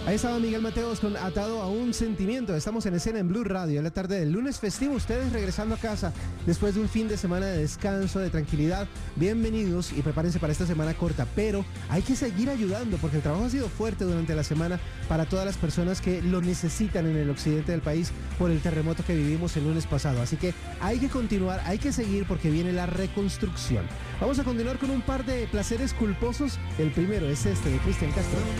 Ahí estaba Miguel Mateos con Atado a un Sentimiento. Estamos en escena en Blue Radio, en la tarde del lunes festivo. Ustedes regresando a casa después de un fin de semana de descanso, de tranquilidad. Bienvenidos y prepárense para esta semana corta. Pero hay que seguir ayudando porque el trabajo ha sido fuerte durante la semana para todas las personas que lo necesitan en el occidente del país por el terremoto que vivimos el lunes pasado. Así que hay que continuar, hay que seguir porque viene la reconstrucción. Vamos a continuar con un par de placeres culposos. El primero es este de Cristian Castro.